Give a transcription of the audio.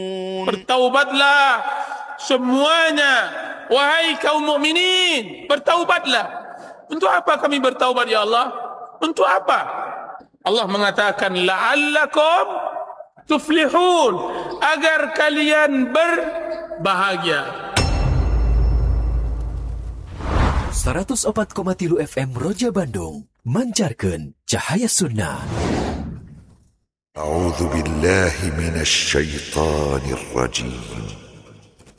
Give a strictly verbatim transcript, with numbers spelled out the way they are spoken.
Bertaubatlah semuanya, wahai kaum mukminin, bertaubatlah. Untuk apa kami bertaubat ya Allah? Untuk apa? Allah mengatakan la'allakum tuflihun, agar kalian berbahagia. seratus empat koma tiga F M Roja Bandung mancarkan cahaya sunnah. A'udzu billahi minasy syaithanir rajim.